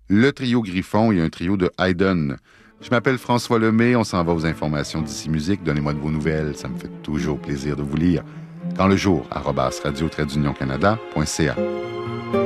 le trio Griffon et un trio de Haydn. Je m'appelle François Lemay, on s'en va aux informations d'ici musique. Donnez-moi de vos nouvelles, ça me fait toujours plaisir de vous lire. Quand le jour, @radio-canada.ca.